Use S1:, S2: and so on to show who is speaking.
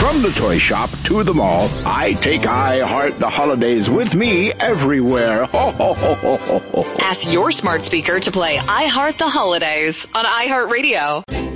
S1: From the toy shop to the mall, I take iHeart the Holidays with me everywhere. Ho, ho, ho, ho, ho, ho.
S2: Ask your smart speaker to play iHeart the Holidays on iHeartRadio.